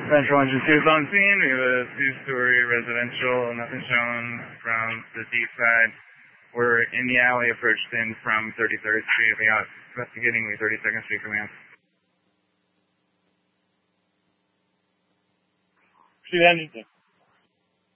Central Engine 2 is on scene. We have a two-story residential, nothing shown from the deep side. We're in the alley, approached in from 33rd Street. We got investigating the 32nd Street command. Street Engine 2.